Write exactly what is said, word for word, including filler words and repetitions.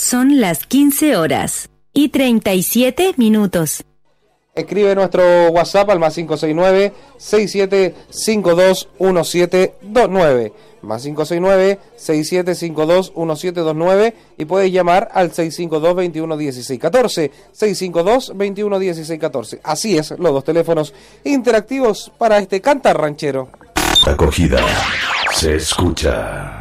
Son las quince horas y treinta y siete minutos. Escribe nuestro WhatsApp al más cinco seis nueve, seis siete cinco dos, uno siete dos nueve. Más cinco seis nueve, seis siete cinco dos, uno siete dos nueve y puedes llamar al seis cinco dos, veintiuno dieciséis catorce. seis cinco dos, veintiuno dieciséis catorce. Así es, los dos teléfonos interactivos para este cantar ranchero. Acogida se escucha.